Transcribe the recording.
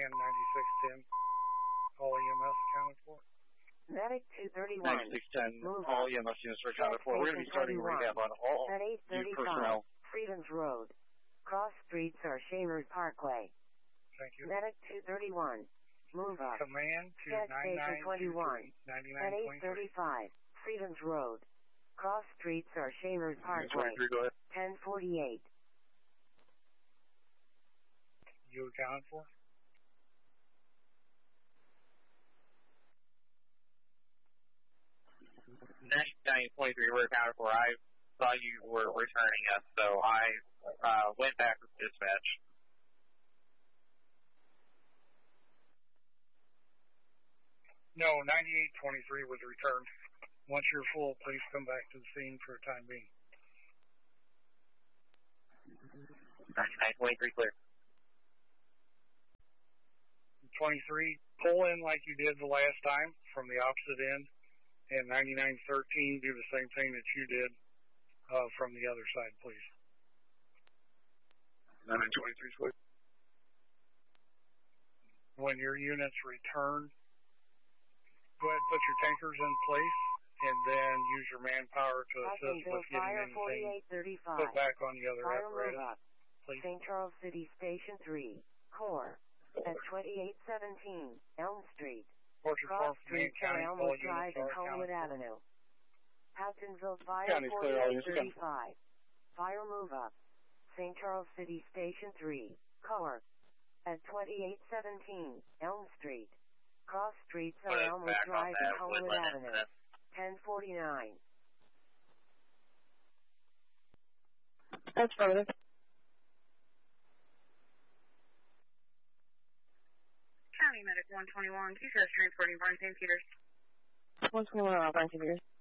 9610, all EMS accounted for. Medic 231. 9610, all EMS units are accounted for. We're going to be starting rehab on all at new personnel. Freedoms Road. Cross streets are Shamers Parkway. Thank you. Medic 231. Move up. Command to Gas Station 21 at 835 Freedoms Road. Cross streets are Shamers Parkway. 23, go ahead. 1048. You accounted for? Next 23 were accounted for. I saw you were returning us, so I went back with dispatch. No, 9823 was returned. Once you're full, please come back to the scene for the time being. 9923 clear. 23, pull in like you did the last time from the opposite end, and 9913 do the same thing that you did from the other side, please. 9923 clear. When your units return, go ahead and put your tankers in place, and then use your manpower to assist with getting anything put back on the other apparatus. Please. St. Charles City Station 3, Core, at 2817 Elm Street. Cross Street on Elmwood Drive and Homewood Avenue. Pattonville Fire 4835. Fire move up. St. Charles City Station 3, Core, at 2817 Elm Street. Cross Streets on Elmwood Drive and Homewood Avenue. 1049. That's affirmative. County Medic 121, Q-Test transporting Barn St. Peters. 121, Barn St. Peters.